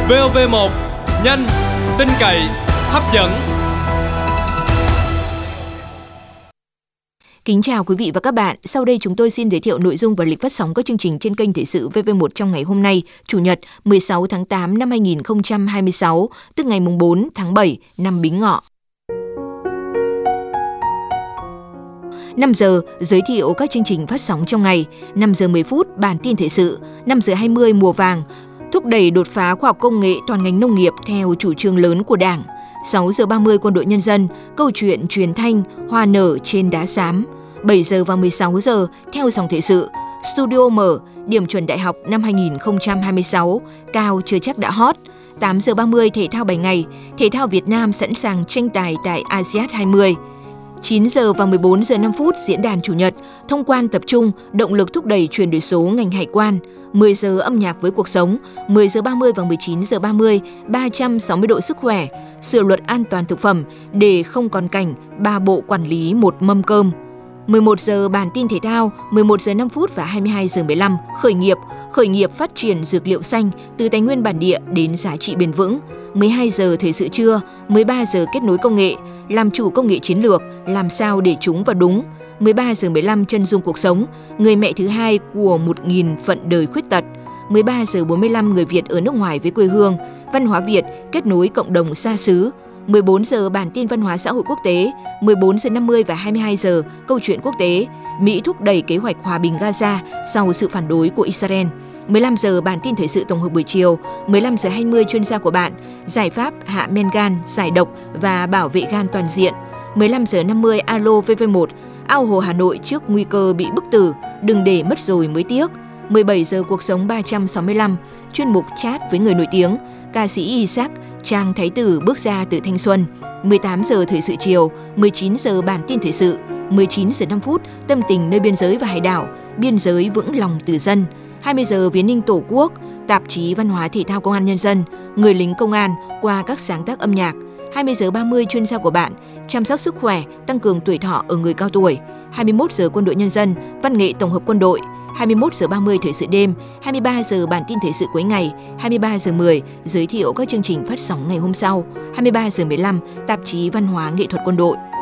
VOV1, nhanh, tin cậy, hấp dẫn. Kính chào quý vị và các bạn. Sau đây chúng tôi xin giới thiệu nội dung và lịch phát sóng các chương trình trên kênh Thời sự VV1 trong ngày hôm nay, Chủ nhật 16 tháng 8 năm 2026, tức ngày 4 tháng 7 năm Bính Ngọ. 5 giờ giới thiệu các chương trình phát sóng trong ngày. 5 giờ 10 phút bản tin thời sự. 5 giờ 20 mùa vàng, thúc đẩy đột phá khoa học công nghệ toàn ngành nông nghiệp theo chủ trương lớn của Đảng. 6 giờ 30 quân đội nhân dân, câu chuyện truyền thanh, hoa nở trên đá xám. 7 giờ và 16 giờ theo dòng thời sự, Studio mở, điểm chuẩn đại học năm 2026, cao chưa chắc đã hot. 8 giờ 30 thể thao 7 ngày, thể thao Việt Nam sẵn sàng tranh tài tại ASEAN 20. 9 giờ và 14 giờ 5 phút diễn đàn Chủ nhật, thông quan tập trung, động lực thúc đẩy chuyển đổi số ngành hải quan. 10 giờ âm nhạc với cuộc sống, 10 giờ 30 và 19 giờ 30, 360 độ sức khỏe, sửa luật an toàn thực phẩm để không còn cảnh 3 bộ quản lý một mâm cơm. 11 giờ bản tin thể thao, 11 giờ 5 phút và 22 giờ 15, khởi nghiệp phát triển dược liệu xanh từ tài nguyên bản địa đến giá trị bền vững. 12 giờ thời sự trưa, 13 giờ kết nối công nghệ, làm chủ công nghệ chiến lược, làm sao để chúng vào đúng. 13 giờ 15 chân dung cuộc sống, người mẹ thứ hai của 1.000 phận đời khuyết tật. 13 giờ 45 người Việt ở nước ngoài với quê hương, văn hóa Việt kết nối cộng đồng xa xứ. 14 giờ bản tin văn hóa xã hội quốc tế, 14 giờ 50 và 22 giờ câu chuyện quốc tế, Mỹ thúc đẩy kế hoạch hòa bình Gaza sau sự phản đối của Israel. 15 giờ bản tin thời sự tổng hợp buổi chiều, 15 giờ 20 chuyên gia của bạn, giải pháp hạ men gan, giải độc và bảo vệ gan toàn diện. 15 giờ 50 alo VV1, ao hồ Hà Nội trước nguy cơ bị bức tử, đừng để mất rồi mới tiếc. 17 giờ cuộc sống 365, chuyên mục chat với người nổi tiếng, ca sĩ Isaac, Trang Thái Tử bước ra từ thanh xuân. 18 giờ thời sự chiều, 19 giờ bản tin thời sự, 19 giờ 5 phút tâm tình nơi biên giới và hải đảo, biên giới vững lòng từ dân. 20 giờ Viếng Ninh Tổ quốc, tạp chí Văn hóa Thể thao Công an Nhân dân, người lính công an qua các sáng tác âm nhạc. 20 giờ 30 chuyên gia của bạn, chăm sóc sức khỏe, tăng cường tuổi thọ ở người cao tuổi. 21 giờ Quân đội Nhân dân, văn nghệ tổng hợp quân đội. 21 giờ 30 thời sự đêm, 23 giờ bản tin thời sự cuối ngày, 23 giờ 10 giới thiệu các chương trình phát sóng ngày hôm sau, 23 giờ 15 tạp chí Văn hóa Nghệ thuật Quân đội.